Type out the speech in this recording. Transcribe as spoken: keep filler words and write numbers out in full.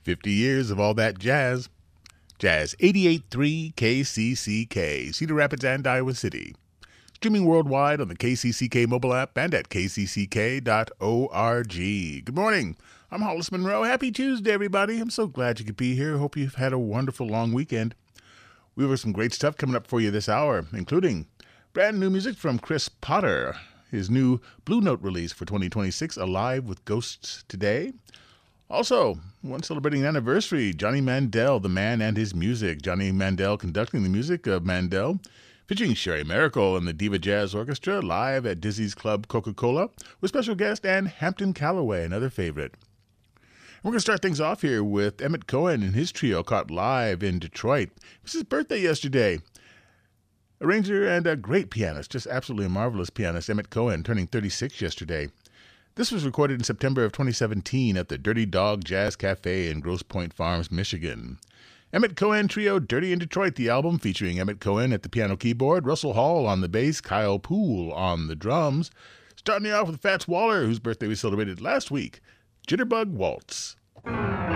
fifty years of all that jazz. Jazz eighty-eight point three K C C K, Cedar Rapids and Iowa City. Streaming worldwide on the K C C K mobile app and at k c c k dot org. Good morning. I'm Hollis Monroe. Happy Tuesday, everybody. I'm so glad you could be here. Hope you've had a wonderful long weekend. We have some great stuff coming up for you this hour, including brand new music from Chris Potter, his new Blue Note release for twenty twenty-six, Alive with Ghosts Today. Also, one celebrating an anniversary, Johnny Mandel, the man and his music. Johnny Mandel conducting the music of Mandel, featuring Sherry Miracle and the Diva Jazz Orchestra live at Dizzy's Club Coca-Cola with special guest Ann Hampton Calloway, another favorite. We're going to start things off here with Emmett Cohen and his trio caught live in Detroit. It was his birthday yesterday. Arranger and a great pianist, just absolutely a marvelous pianist, Emmett Cohen, turning thirty-six yesterday. This was recorded in September of twenty seventeen at the Dirty Dog Jazz Cafe in Grosse Pointe Farms, Michigan. Emmett Cohen Trio, Dirty in Detroit, the album featuring Emmett Cohen at the piano keyboard, Russell Hall on the bass, Kyle Poole on the drums. Starting off with Fats Waller, whose birthday we celebrated last week, Jitterbug Waltz.